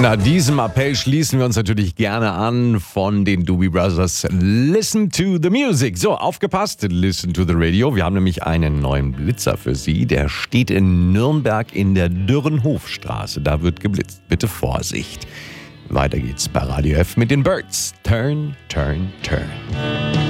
Na, diesem Appell schließen wir uns natürlich gerne an von den Doobie Brothers. Listen to the music. So, aufgepasst, listen to the radio. Wir haben nämlich einen neuen Blitzer für Sie. Der steht in Nürnberg in der Dürrenhofstraße. Da wird geblitzt. Bitte Vorsicht. Weiter geht's bei Radio F mit den Birds. Turn, turn, turn.